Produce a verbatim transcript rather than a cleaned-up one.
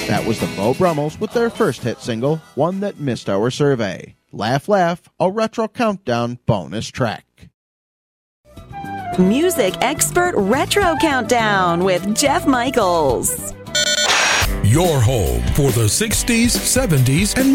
That was the Beau Brummels with their first hit single, one that missed our survey. Laugh, Laugh, a Retro Countdown bonus track. Music Expert Retro Countdown with Jeff Michaels. Your home for the sixties, seventies, and